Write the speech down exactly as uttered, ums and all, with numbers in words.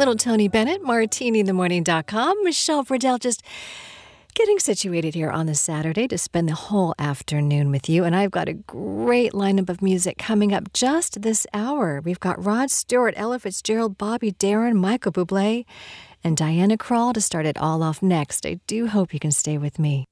Little Tony Bennett, martini the morning dot com. Michelle Burdell just getting situated here on this Saturday to spend the whole afternoon with you. And I've got a great lineup of music coming up just this hour. We've got Rod Stewart, Ella Fitzgerald, Bobby Darin, Michael Bublé, and Diana Krall to start it all off next. I do hope you can stay with me.